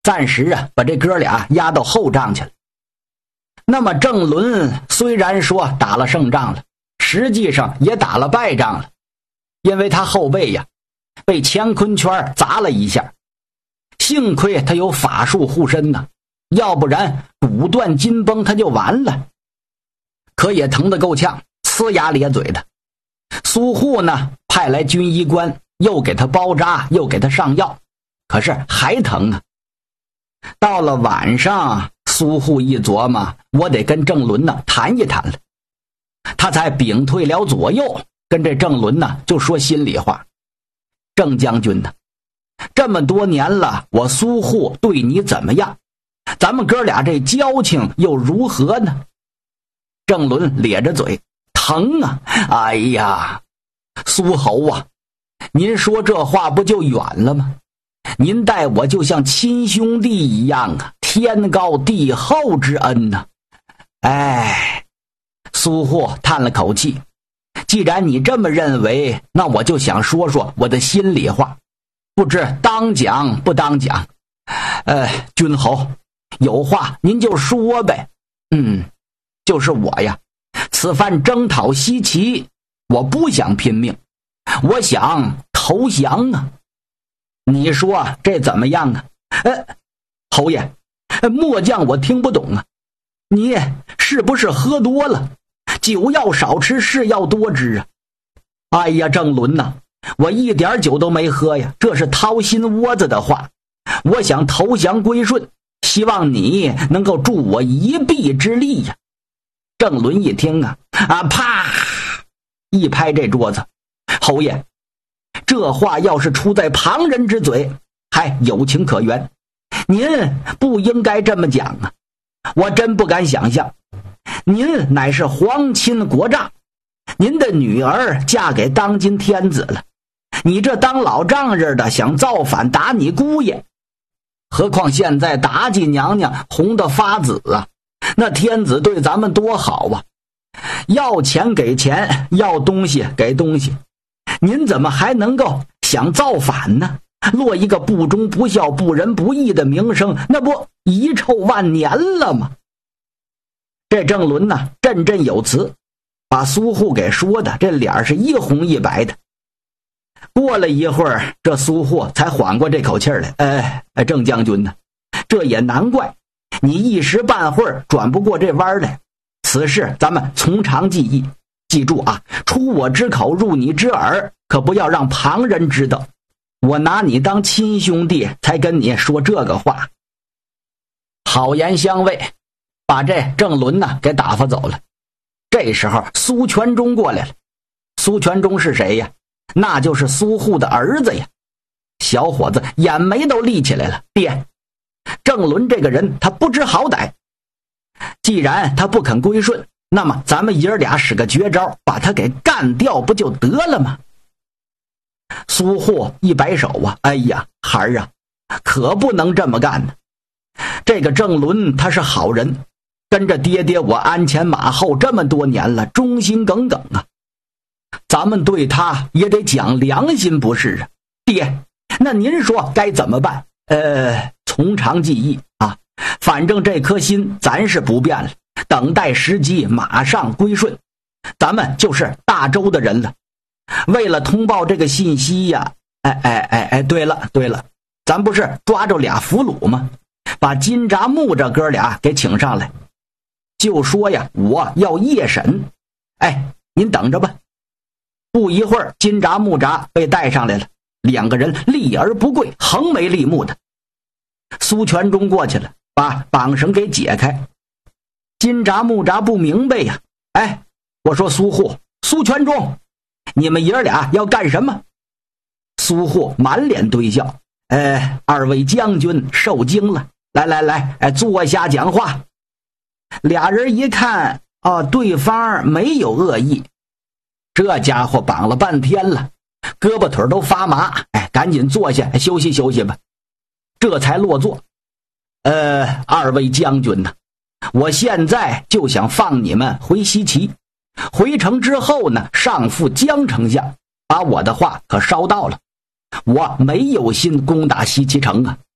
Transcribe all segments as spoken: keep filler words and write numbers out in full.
暂时啊把这哥俩押到后帐去了。那么郑伦虽然说打了胜仗了，实际上也打了败仗了，因为他后背呀被乾坤圈砸了一下，幸亏他有法术护身呢，要不然骨断筋崩他就完了。可也疼得够呛，呲牙咧嘴的。苏护呢派来军医官，又给他包扎，又给他上药，可是还疼啊。到了晚上，苏护一琢磨，我得跟郑伦呢谈一谈了。他才屏退了左右，跟这郑伦呢就说心里话：郑将军呢，这么多年了，我苏护对你怎么样？咱们哥俩这交情又如何呢？郑伦咧着嘴，疼啊！哎呀，苏侯啊，您说这话不就远了吗？您待我就像亲兄弟一样啊，天高地厚之恩呐、啊！哎，苏护叹了口气，既然你这么认为，那我就想说说我的心里话，不知当讲不当讲。呃，君侯，有话您就说呗。嗯，就是我呀，此番征讨西岐，我不想拼命，我想投降啊。你说这怎么样啊？呃，侯爷，末将我听不懂啊，你是不是喝多了？酒要少吃，事要多知啊。哎呀，郑伦呐，我一点酒都没喝呀，这是掏心窝子的话。我想投降归顺，希望你能够助我一臂之力呀。郑伦一听啊，啊啪一拍这桌子，侯爷，这话要是出在旁人之嘴，还有情可原，您不应该这么讲啊！我真不敢想象，您乃是皇亲国丈，您的女儿嫁给当今天子了，你这当老丈人的想造反打你姑爷，何况现在妲己娘娘红得发紫啊，那天子对咱们多好啊，要钱给钱，要东西给东西，您怎么还能够想造反呢？落一个不忠不孝不仁不义的名声，那不遗臭万年了吗？这郑伦呢振振有词，把苏护给说的这脸是一红一白的。过了一会儿，这苏护才缓过这口气来，哎，郑将军呢，这也难怪，你一时半会儿转不过这弯来，此事咱们从长计议，记住啊，出我之口入你之耳，可不要让旁人知道，我拿你当亲兄弟才跟你说这个话。好言相慰，把这郑伦呢给打发走了。这时候苏全忠过来了。苏全忠是谁呀？那就是苏护的儿子呀。小伙子眼眉都立起来了，爹，郑伦这个人他不知好歹，既然他不肯归顺，那么咱们爷儿俩使个绝招，把他给干掉不就得了吗？苏护一摆手啊，哎呀，孩儿啊，可不能这么干呢。这个郑伦他是好人，跟着爹爹我鞍前马后这么多年了，忠心耿耿啊，咱们对他也得讲良心不是啊？爹，那您说该怎么办？呃，从长计议啊，反正这颗心咱是不变了，等待时机马上归顺，咱们就是大周的人了。为了通报这个信息呀，哎哎哎哎，对了对了，咱不是抓着俩俘虏吗？把金札木这哥俩给请上来，就说呀，我要夜审。哎，您等着吧。不一会儿，金札木札被带上来了，两个人立而不跪，横眉立目的。苏全忠过去了，把绑绳给解开。金札木札不明白呀，哎，我说苏护、苏全忠，你们爷儿俩要干什么？苏护满脸堆笑，呃，二位将军受惊了，来来来，哎，坐下讲话。俩人一看，啊，对方没有恶意，这家伙绑了半天了，胳膊腿都发麻，哎，赶紧坐下休息休息吧。这才落座。呃，二位将军呢，我现在就想放你们回西岐。回城之后呢，上赴江丞相，把我的话可捎到了。我没有心攻打西岐城啊，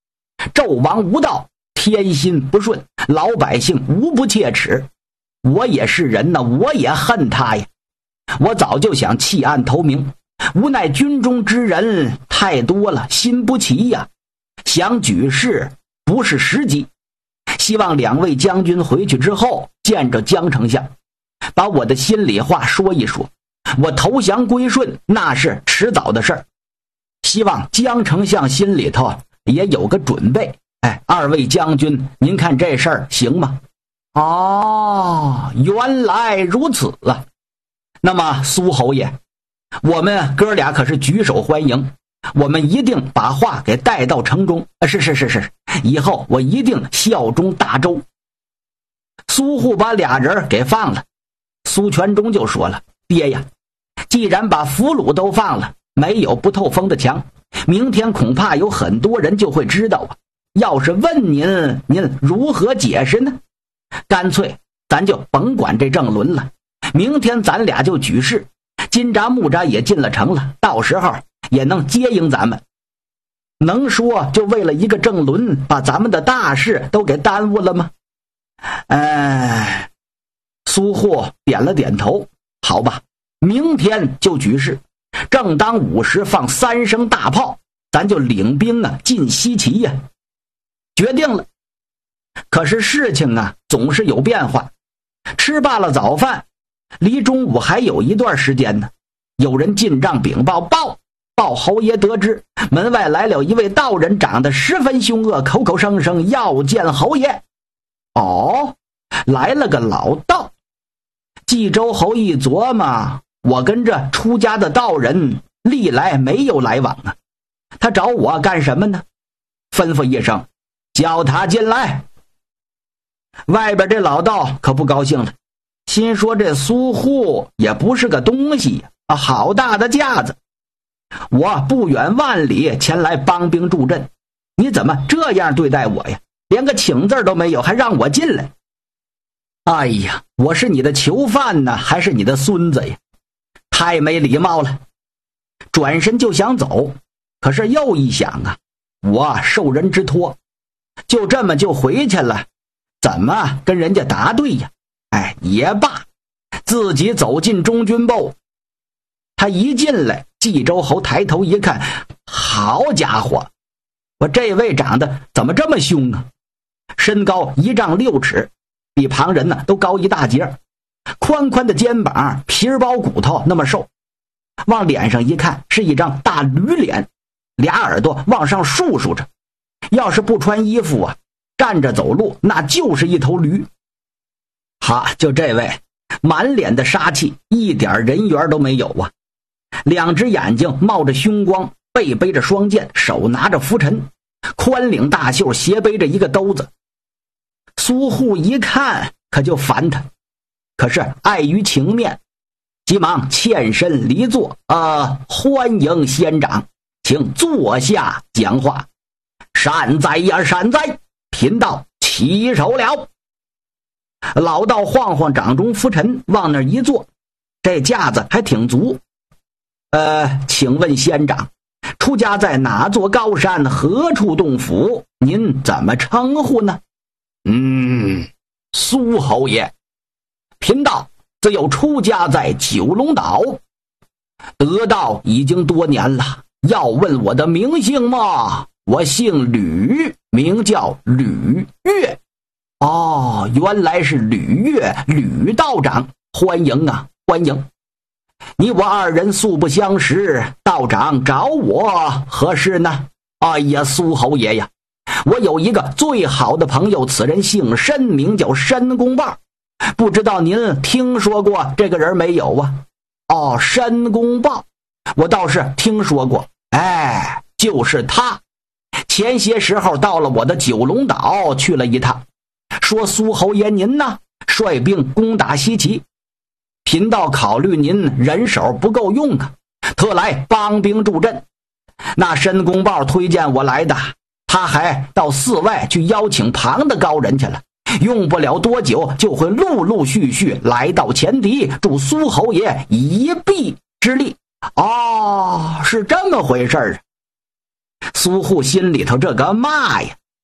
纣王无道，天心不顺，老百姓无不切齿。我也是人呐，我也恨他呀。我早就想弃暗投明，无奈军中之人太多了，心不齐呀。想举事不是时机，希望两位将军回去之后见着江丞相，把我的心里话说一说。我投降归顺那是迟早的事儿，希望江丞相心里头也有个准备。哎，二位将军，您看这事儿行吗？哦，原来如此啊。那么苏侯爷，我们哥俩可是举手欢迎，我们一定把话给带到城中。是是是是，以后我一定效忠大周。苏护把俩人给放了，苏全忠就说了：爹呀，既然把俘虏都放了，没有不透风的墙，明天恐怕有很多人就会知道啊。要是问您，您如何解释呢？干脆咱就甭管这郑伦了，明天咱俩就举事，金札木札也进了城了，到时候也能接应咱们。能说就为了一个郑伦把咱们的大事都给耽误了吗？哎，苏护点了点头，好吧，明天就举事，正当午时放三声大炮，咱就领兵啊进西岐呀。决定了。可是事情啊总是有变化，吃罢了早饭，离中午还有一段时间呢。有人进帐禀报，报报侯爷得知门外来了一位道人，长得十分凶恶，口口声声要见侯爷。哦，来了个老道。冀州侯一琢磨，我跟这出家的道人历来没有来往啊，他找我干什么呢？吩咐一声，叫他进来。外边这老道可不高兴了，心说这苏护也不是个东西啊，好大的架子！我不远万里前来帮兵助阵，你怎么这样对待我呀？连个请字都没有，还让我进来？哎呀，我是你的囚犯呢，还是你的孙子呀？太没礼貌了！转身就想走，可是又一想啊，我受人之托，就这么就回去了，怎么跟人家答对呀？哎，也罢，自己走进中军部。他一进来，冀州侯抬头一看，好家伙，我这位长得怎么这么凶啊？身高一丈六尺，比旁人呢都高一大截，宽宽的肩膀，皮包骨头那么瘦，往脸上一看是一张大驴脸，俩耳朵往上竖竖着，要是不穿衣服啊，站着走路那就是一头驴。哈，就这位满脸的杀气，一点人缘都没有啊，两只眼睛冒着凶光，背背着双剑，手拿着拂尘，宽领大袖斜背着一个兜子。苏护一看可就烦他，可是碍于情面，急忙欠身离座，呃，欢迎仙长，请坐下讲话。善哉呀，善哉！贫道起手了。老道晃晃掌中拂尘，往那一坐，这架子还挺足。呃，请问仙长，出家在哪座高山，何处洞府？您怎么称呼呢？嗯，苏侯爷，贫道自幼出家在九龙岛，得道已经多年了。要问我的名姓吗？我姓吕，名叫吕岳。哦，原来是吕岳，吕道长，欢迎啊，欢迎！你我二人素不相识，道长找我何事呢？哎呀，苏侯爷呀，我有一个最好的朋友，此人姓申，名叫申公豹，不知道您听说过这个人没有啊？哦，申公豹，我倒是听说过，哎，就是他。前些时候到了我的九龙岛去了一趟，说苏侯爷您呢率兵攻打西岐，贫道考虑您人手不够用啊，特来帮兵助阵。那申公豹推荐我来的，他还到寺外去邀请旁的高人去了，用不了多久就会陆陆续续来到前敌，助苏侯爷一臂之力。哦，是这么回事啊。苏护心里头这个嘛呀，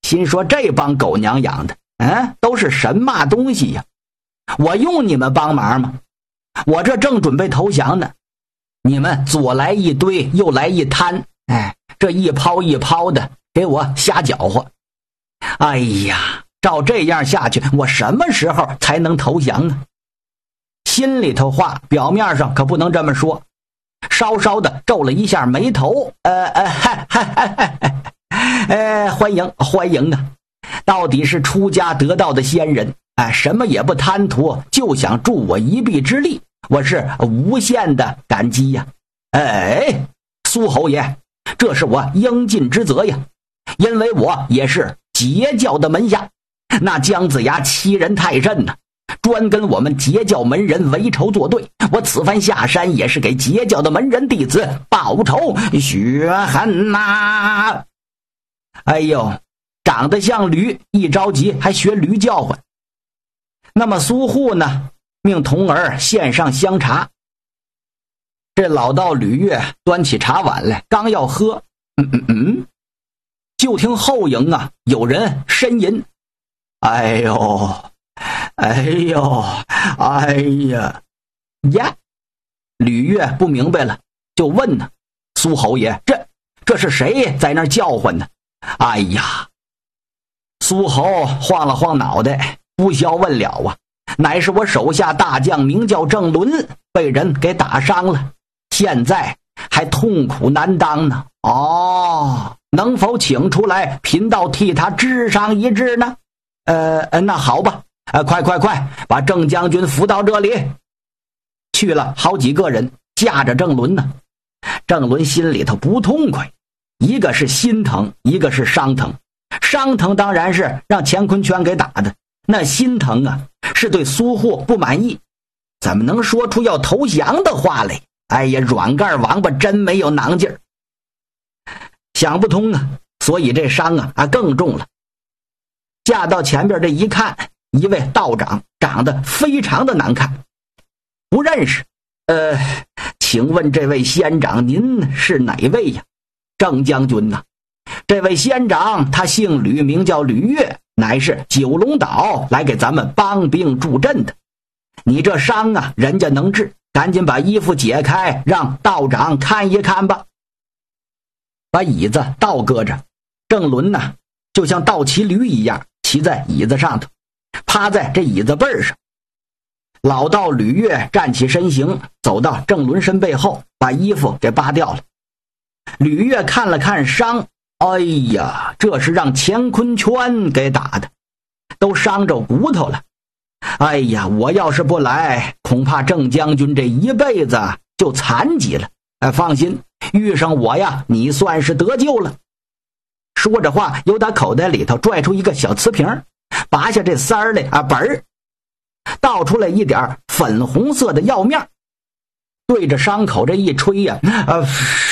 心说这帮狗娘养的，嗯，都是神嘛东西呀？我用你们帮忙吗？我这正准备投降呢，你们左来一堆，右来一摊，哎，这一抛一抛的，给我瞎搅和。哎呀，照这样下去，我什么时候才能投降啊？心里头话，表面上可不能这么说，稍稍的皱了一下眉头，呃呃，嗨嗨嗨嗨，呃，欢迎欢迎啊！到底是出家得道的仙人，哎，什么也不贪图，就想助我一臂之力，我是无限的感激呀！哎，苏侯爷，这是我应尽之责呀，因为我也是截教的门下，那姜子牙欺人太甚呐，专跟我们截教门人为仇作对，我此番下山也是给截教的门人弟子报仇雪恨呐！哎呦，长得像驴，一着急还学驴叫唤。那么苏护呢，命童儿献上香茶。这老道吕岳端起茶碗来，刚要喝，嗯嗯嗯，就听后营啊有人呻吟：“哎呦，哎呦，哎呀呀！”吕岳不明白了，就问呢：“苏侯爷，这这是谁在那儿叫唤呢？”哎呀，苏侯晃了晃脑袋，不消问了啊，乃是我手下大将，名叫郑伦，被人给打伤了，现在还痛苦难当呢。哦，能否请出来贫道替他治伤一治呢？呃，那好吧，呃，快快快，把郑将军扶到这里。去了好几个人，架着郑伦呢。郑伦心里头不痛快，一个是心疼，一个是伤疼。伤疼当然是让乾坤圈给打的，那心疼啊，是对苏护不满意，怎么能说出要投降的话来？哎呀，软盖王八真没有囊劲儿，想不通啊，所以这伤啊啊更重了。架到前边这一看，一位道长长得非常的难看，不认识。呃，请问这位仙长您是哪位呀？郑将军呐、啊，这位仙长他姓吕，名叫吕岳，乃是九龙岛来给咱们帮兵助阵的。你这伤啊，人家能治，赶紧把衣服解开，让道长看一看吧。把椅子倒搁着，郑伦呐，就像倒骑驴一样，骑在椅子上头，趴在这椅子背上。老道吕岳站起身形，走到郑伦身背后，把衣服给扒掉了。吕岳看了看伤，哎呀，这是让乾坤圈给打的，都伤着骨头了。哎呀，我要是不来，恐怕郑将军这一辈子就残疾了。哎，放心，遇上我呀，你算是得救了。说着话，由他口袋里头拽出一个小瓷瓶，拔下这塞儿来啊，本儿倒出来一点粉红色的药面，对着伤口这一吹呀、啊，呃，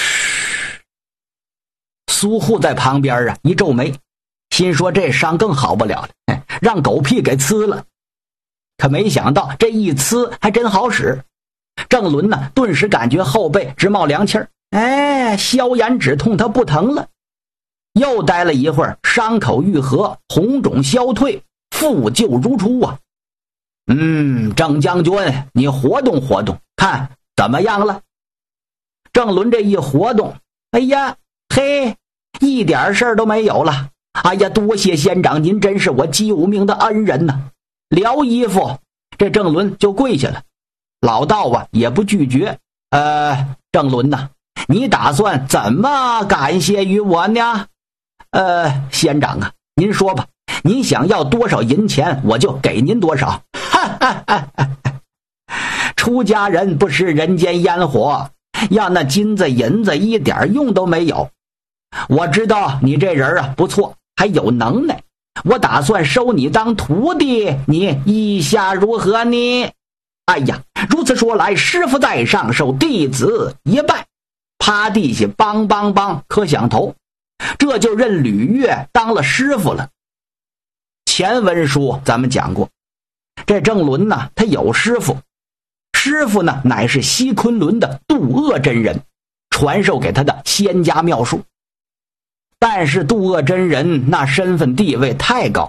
苏护在旁边啊一皱眉，心说这伤更好不了了，让狗屁给呲了。可没想到这一呲还真好使，郑伦呢顿时感觉后背直冒凉气儿，哎，消炎止痛，他不疼了。又待了一会儿，伤口愈合，红肿消退，复旧如初啊。嗯，郑将军，你活动活动，看怎么样了？郑伦这一活动，哎呀，嘿，一点事儿都没有了。哎呀，多谢仙长，您真是我救命的恩人呐！撩衣服，这郑伦就跪下了。老道啊也不拒绝，呃，郑伦呐，你打算怎么感谢于我呢？呃，仙长啊，您说吧，您想要多少银钱，我就给您多少。哈哈哈哈！出家人不食人间烟火，要那金子银子一点用都没有。我知道你这人啊不错，还有能耐，我打算收你当徒弟，你意下如何呢？哎呀，如此说来，师傅在上，受弟子一拜。趴地下梆梆梆磕响头，这就认吕岳当了师傅了。前文书咱们讲过，这郑伦呢，他有师傅，师傅呢乃是西昆仑的渡厄真人，传授给他的仙家妙术。 但是渡恶真人那身份地位太高，